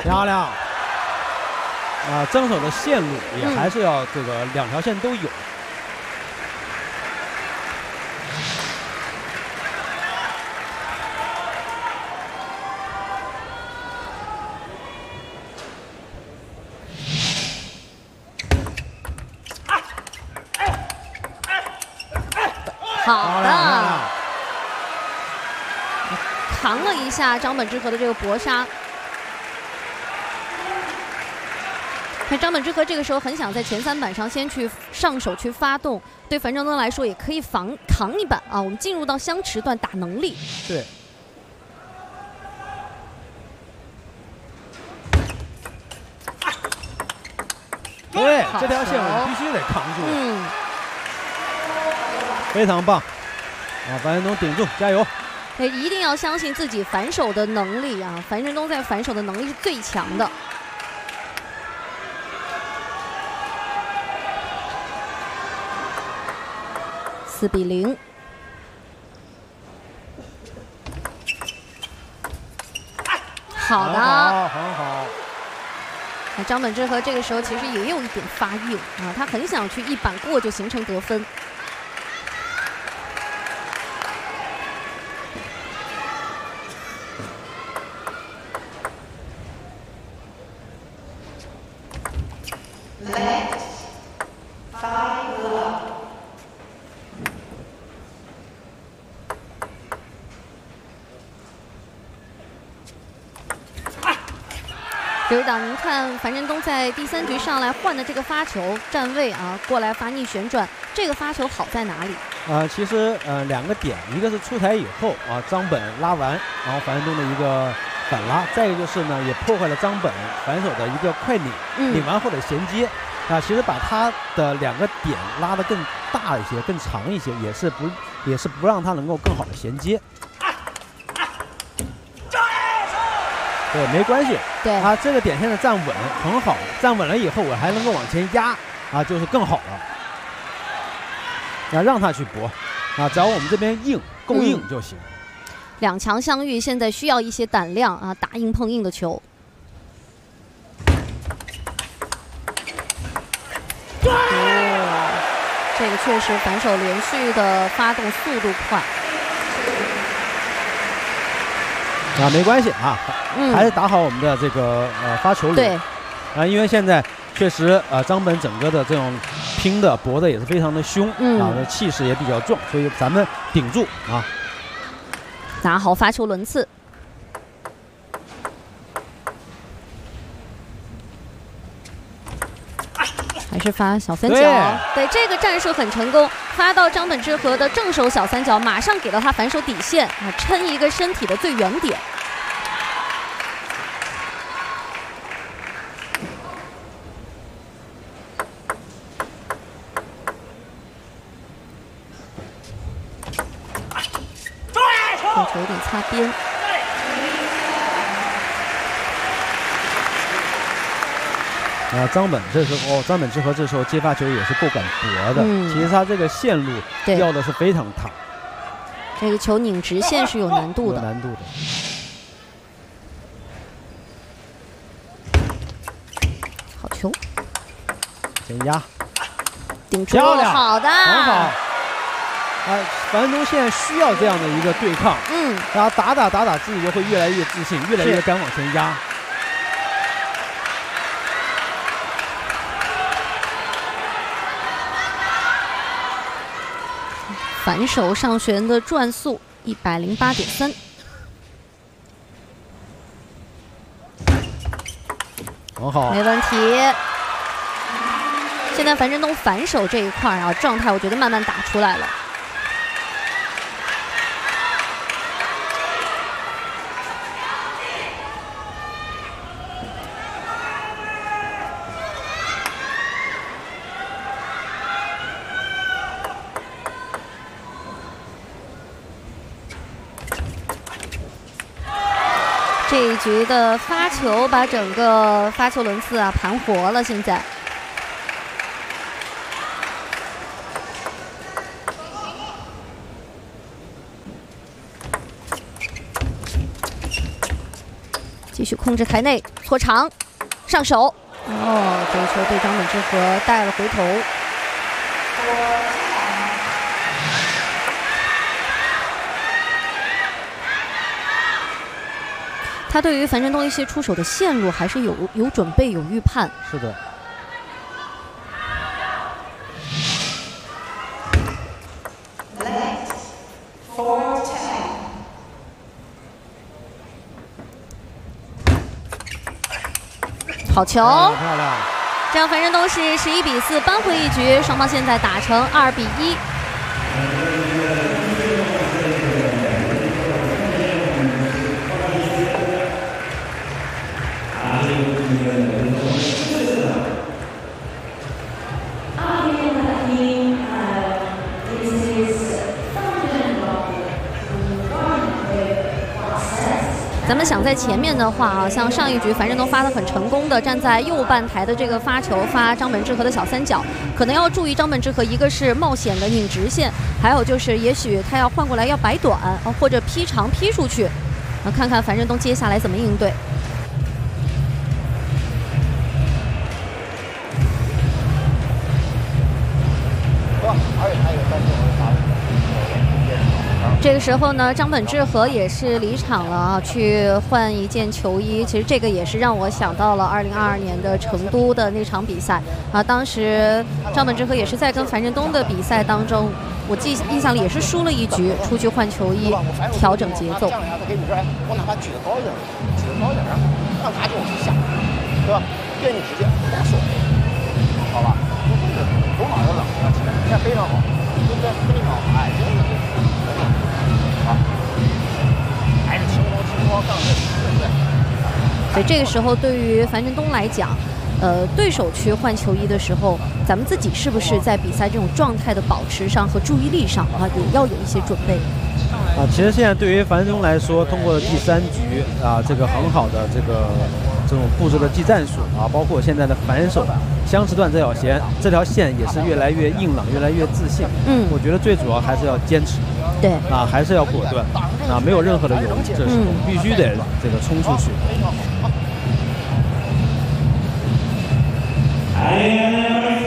漂亮。正手的线路也还是要这个2条线都有。 好的，扛了一下张本智和的这个搏杀。看张本智和这个时候很想在前3板上先去上手去发动，对樊振东来说也可以扛一板啊。我们进入到相持段打能力。 对。对，这条线我们必须得扛住。非常棒。樊振东顶住，加油！ 对，一定要相信自己反手的能力啊！樊振东在反手的能力是最强的。4比0。好的， 很好。 那张本智和这个时候其实也有一点发硬啊，他很想去一板过就形成得分。刘指导，您看樊振东在第3局上来换的这个发球站位啊，过来发逆旋转，这个发球好在哪里？ 其实2个点，一个是出台以后张本拉完，然后樊振东的一个反拉，再一个就是呢也破坏了张本反手的一个快拧，拧完后的衔接其实把他的2个点拉得更大一些、更长一些，也是不让他能够更好的衔接。对，没关系。 对， 他这个点现在站稳很好，站稳了以后我还能够往前压就是更好了。让他去搏只要我们这边硬够硬就行。 2强相遇，现在需要一些胆量打硬碰硬的球。这个确实反手连续的发动速度快。 没关系还是打好我们的这个发球轮。 对， 因为现在确实张本整个的这种拼的搏的也是非常的凶气势也比较壮，所以咱们顶住打好发球轮次。还是发小三角，对这个战术很成功，发到张本智和的正手小三角，马上给到他反手底线抻一个身体的最远点。这球有点擦边。 张本智和这时候接发球也是够敢搏的。其实他这个线路要的是非常烫。 这个球拧直线是有难度的。好球， 先压， 顶住，好的， 很好。樊振东现在需要这样的一个对抗。然后打，自己就会越来越自信，越来越敢往前压。 反手上旋的转速108.3， 很好， 没问题。现在樊振东反手这一块状态我觉得慢慢打出来了。这一局的发球把整个发球轮次盘活了。现在继续控制台内，搓长，上手。哦，这个球被张本智和带了回头。他对于樊振东一些出手的线路还是有准备、有预判。 是的。 好球， 漂亮！ 这样樊振东是11比4扳回一局，双方现在打成2比1。咱们想在前面的话啊，像上一局樊振东发的很成功的，站在右半台的这个发球发张本智和的小三角，可能要注意张本智和一个是冒险的拧直线，还有就是也许他要换过来要摆短或者劈长劈出去，看看樊振东接下来怎么应对。这个时候呢，张本智和也是离场了啊，去换一件球衣。其实这个也是让我想到了2022年的成都的那场比赛啊，当时张本智和也是在跟樊振东的比赛当中，我印象里也是输了一局，出去换球衣，调整节奏。 我哪怕举得高一点，让他就往下，对吧？别你直接打手，好吧？头脑要冷，现在非常好，对不对？非常好，哎，真的是。还是轻装上阵，对不对？ 所以这个时候，对于樊振东来讲，对手去换球衣的时候，咱们自己是不是在比赛这种状态的保持上和注意力上啊，也要有一些准备？ 其实现在对于樊振东来说，通过第3局啊，这个很好的这种布置的技战术啊，包括现在的反手相持段这条线也是越来越硬朗，越来越自信。我觉得最主要还是要坚持。 对啊，还是要果断啊，没有任何的犹豫，这时候必须得这个冲出去。 I am